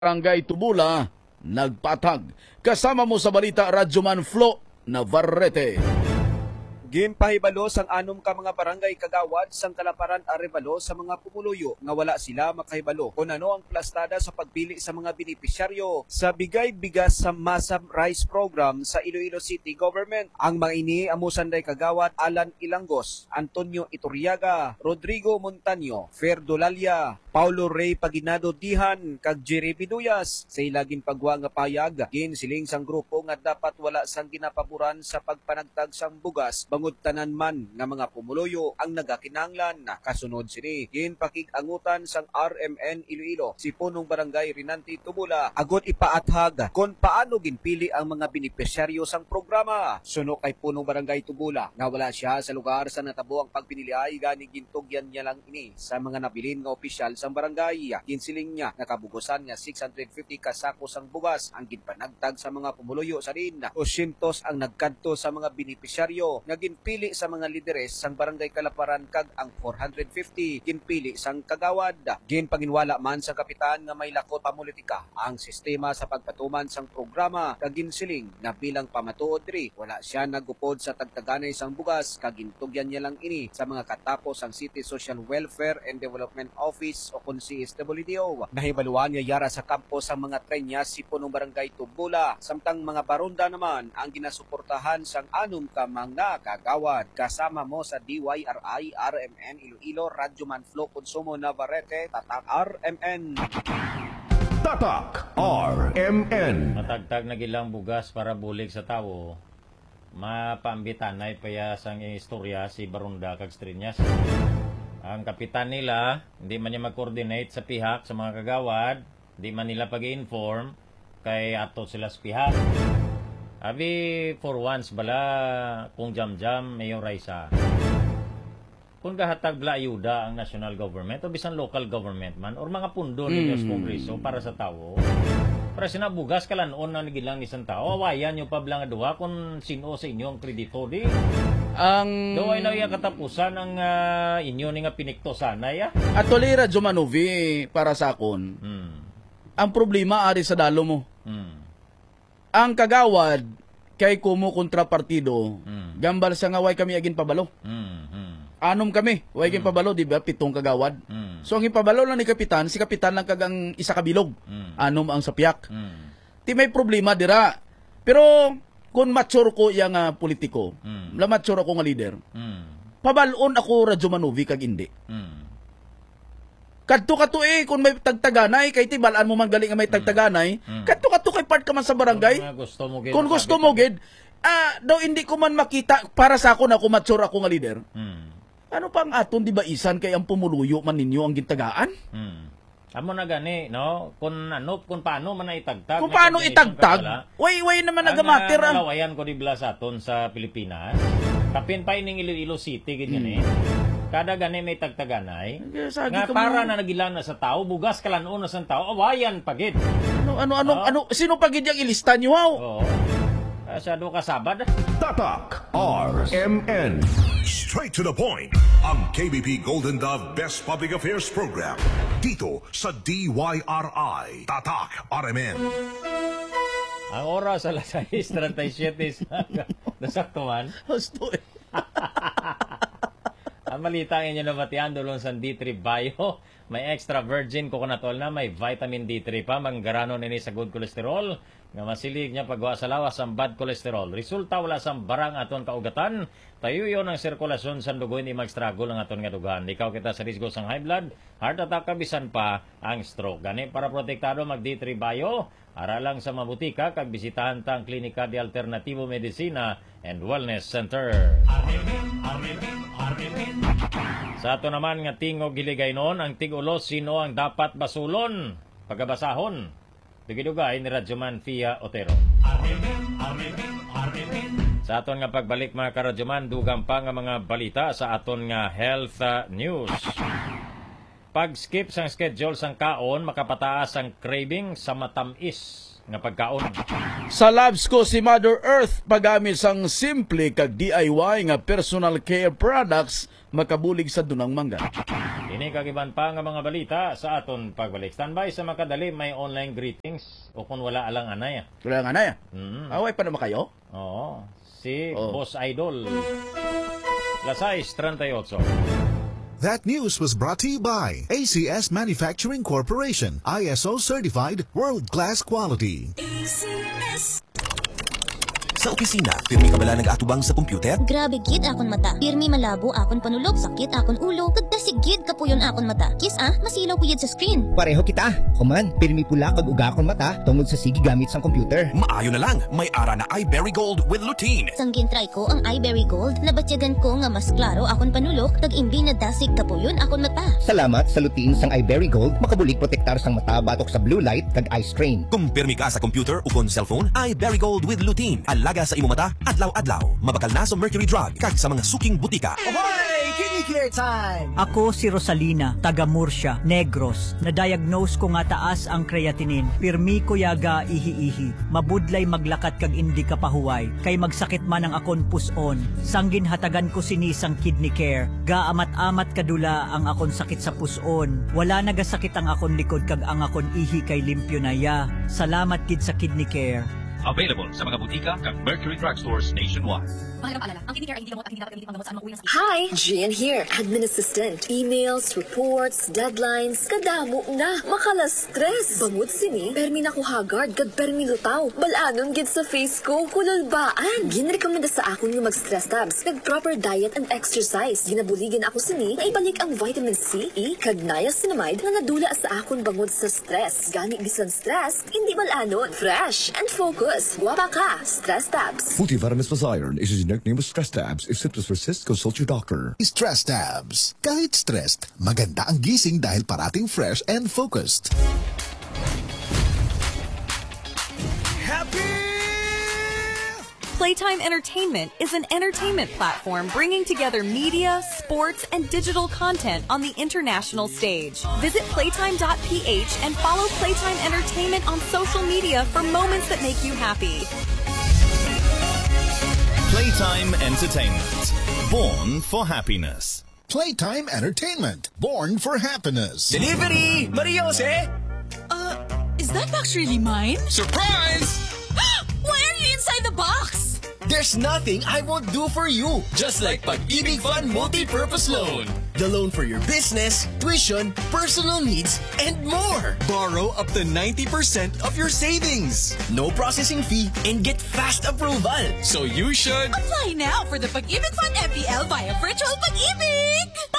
Barangay Tubula, nagpatag. Kasama mo sa balita, Radyoman Flo Navarrete. Ginpahibalo sang anom ka mga barangay kagawad sang Kalaparan Arevalo sa mga pumuluyo nga wala sila makahibalo kung ano ang plastada sa pagpili sa mga benepisyaryo sa bigay bigas sa Masam Rice Program sa Iloilo City Government. Ang mga ini amusanday kagawad Alan Ilangos, Antonio Iturriaga, Rodrigo Montaño, Fer Dolalia, Paulo Ray Paginado Dihan kag Jerry Biduyas sa ilagin pagwa nga payag ginsiling sang grupo nga dapat wala sang ginapaboran sa pagpanagtag sang bugas bangod tanan man nga mga pumuluyo ang nagakinanglan. Kasunod sini ginpakig-angutan sang RMN Iloilo si punong barangay Rinanti Tubula agot ipaathag kung paano ginpili ang mga benepisyaryo sang programa. Suno kay punong barangay Tubula nga wala siya sa lugar sa natabo ang pagpiniliay gani gintugyan niya lang ini sa mga nabilin nga opisyal sang barangay. Ginsiling niya nakabugosan nga 650 kasako sang bugas ang ginpanagtag sa mga pumuluyo sa rin. 200 ang nagkadto sa mga benepisyaryo nga ginpili sa mga lideres sang barangay Kalaparan kag ang 450 ginpili sang kagawad. Ginpanginwala man sa kapitan nga may lakot pamulitika ang sistema sa pagpatuman sang programa kag ginsiling na bilang pamatuod diri wala siya nagupod sa tagtaganay sang bugas kag gintugyan niya lang ini sa mga katapos ang City Social Welfare and Development Office o kung CSWDO. Nahibaluan niya yara sa kampo sa mga trenya si punong barangay Tubula samtang mga baronda naman ang ginasuportahan sang anom ka mga kagawad. Kasama mo sa DYRI RMN Iloilo, Radyoman Flo Consumo Navarrete, Tatak RMN. Tatak RMN. Matagtag na gilang bugas para bulig sa tawo. Mapambitanay paya sang istorya si Baronda kag Strinyas. Ang kapitan nila, hindi man niya mag-coordinate sa pihak sa mga kagawad, hindi man nila pag-inform, kay ato sila sa pihak. Abi, for once bala, kung jam-jam, Mayor Raisa. Kung kahatag bala ayuda ang national government o bisan local government man, or mga pundo ninyo sa Kongreso para sa tao, para sinabugas kalanoon na nagilang isang tao, awayan nyo pa blang aduha kung sino sa inyo ang kredito di. Ang Do ay na katapusan ang inyo ni nga pinikto sana ya. At tolera Jomanovi para sa akon. Ang problema ari sa dalo mo. Ang kagawad kay kumo kontrapartido. Gambal sa nga way kami agin pabalo. Anom kami, way agin pabalo, di ba? 7 kagawad. So ang ipabalo lang ni kapitan, si kapitan lang kagang isa kabilog. Anom ang sapyak. Ti may problema dira. Pero kung mature ko yung politiko, mature ako nga leader, pabalon ako Radyoman kag hindi. Kadto kung may tagtaganay, kay tibalaan mo man galing nga may tagtaganay, kadto kay part ka man sa barangay. Kung gusto mo gid, daw hindi ko man makita para sa ako na kung mature ako nga leader. Ano pa ang aton di ba isan kay ang pumuluyo man ninyo ang gintagaan? Amo na gani, no? Kung paano man na itagtag. Kung paano itagtag? Way naman nagamater. Ang nalawayan ko di bala sa aton sa Pilipinas. Kapin pa ining Iloilo City, ganyan Kada gani may tagtaganay. Nga para na nagilan na sa tao, bugas kalanoon na sa tao, awayan pagid. Ano, sino pagid yung ilista nyo, wow? Oo. Asyado kasabad. Tatak RMN. Straight to the point. Ang KBP Golden Dove Best Public Affairs Program. Dito sa DYRI. Tatak RMN. Ang oras alas 6:37 nasakto man. Gusto Ang malita ang inyo nabatian dulong sa D3 Bio. May extra virgin coconut oil na, may vitamin D3 pa, manggarano nini sa good cholesterol. Nga masilig niya pagwa sa lawas ang bad cholesterol. Resulta wala sang barang aton kaugatan. Tayo yon ang sirkulasyon sa dugo, hindi mag-struggle ang aton nga dugan. Ikaw kita sa risgo sang high blood, heart attack, kabisan pa ang stroke. Gani para protektado mag D3 Bio. Aralang sa mabutika, kag bisitahan ta ang Klinika de Alternativo Medicina and Wellness Center. Sa ato naman nga tingog giligay noon, ang tigulos sino ang dapat basulon, pagabasahon. Dugay ni Radyoman Fia Otero. Sa aton nga pagbalik mga karadyoman, dugang pa nga mga balita sa aton nga health news. Pag-skip sang schedule sang kaon, makapataas ang craving sa matamis nga pagkaon. Sa labs ko si Mother Earth pagamit sang simple kag DIY nga personal care products makabulig sa dunang mangga. Ini kagiban pa nga mga balita sa aton pagbalik. Standby sa makadali may online greetings o kung wala alang anay. Kaya nga na ya. Away pa naman kayo? Oo. Si Oh. Boss Idol. Las 6:38. That news was brought to you by ACS Manufacturing Corporation, ISO certified world-class quality. Sa opisina, pirmi ka bala nag-atubang sa computer? Grabe gid akon mata. Pirmi malabo akon panulog, sakit akon ulo, kagdasig gid kapuyon akon mata. Kis masilaw ko yun sa screen. Pareho kita. Kuman, pirmi pula kag uga akon mata tungod sa sige gamit sang computer. Maayo na lang, may ara na iBerry Gold with lutein. Sanggin try ko ang iBerry Gold, nabatyagan ko nga mas klaro akon panulog, kag imbi na dasig kapuyon akon mata. Salamat sa lutein sang iBerry Gold, makabulig protektar sang mata batok sa blue light kag eye strain. Kung pirmi ka sa computer o kon cellphone, iBerry Gold with lutein. Alaga sa imo mata, adlaw-adlaw. Mabakal na sa Mercury Drug kag sa mga suking butika. Ako si Rosalina, taga Murcia, Negros. Na-diagnose ko nga taas ang creatinine. Pirmi ko yaga ihi-ihi. Mabudlay maglakat kag indi ka pahuway. Kay magsakit man ang akon puson. Sanggin hatagan ko sinisang kidney care. Gaamat-amat kadula ang akon sakit sa puson. Wala nagasakit ang akon likod kag ang akon ihi kay limpyo na ya. Salamat kid sa kidney care. Available sa mga butika kag Mercury Drugstores nationwide. Mahalagang paalala, ang kidney care ay hindi gamot at hindi dapat gamitin panggamot sa anumang uri ng sakit. Hi! Gian here, admin assistant. Emails, reports, deadlines, kadamo na. Makala-stress. Bangod sini, permi na ko hagard, kag permi lutaw. Balanon gid sa face ko, kululbaan. Ginrekomenda sa akon nga mag-stress tabs, kag proper diet and exercise. Ginabuligan ako sini, na ibalik ang vitamin C, E, kag niacinamide nga nadula sa akon bangod sa stress. Gani bisan stress, hindi balanon. Fresh and focus. Guwapa ka, stress tabs. Multivitamins plus iron is a generic name of stress tabs. If symptoms persist, consult your doctor. Stress tabs. Kahit stressed, maganda ang gising dahil parating fresh and focused. Playtime Entertainment is an entertainment platform bringing together media, sports, and digital content on the international stage. Visit playtime.ph and follow Playtime Entertainment on social media for moments that make you happy. Playtime Entertainment. Born for happiness. Playtime Entertainment. Born for happiness. Delivery! Mariose! Is that box really mine? Surprise! Why are you inside the box? There's nothing I won't do for you. Just like Pag-ibig Fund Multi-Purpose Loan. The loan for your business, tuition, personal needs, and more. Borrow up to 90% of your savings. No processing fee and get fast approval. So you should Apply now for the Pag-ibig Fund MPL via Virtual Pag-ibig!